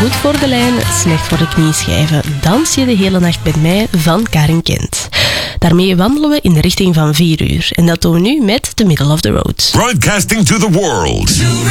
goed voor de lijn, slecht voor de knieschijven. Dans je de hele nacht met mij van Karin Kent. Daarmee wandelen we in de richting van 4 uur. En dat doen we nu met The Middle of the Road. Broadcasting to the world.